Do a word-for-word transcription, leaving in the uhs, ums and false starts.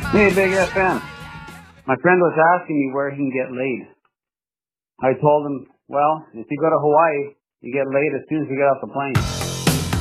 Hey, Big F M. My friend was asking me where he can get laid. I told him, well, if you go to Hawaii, you get laid as soon as you get off the plane.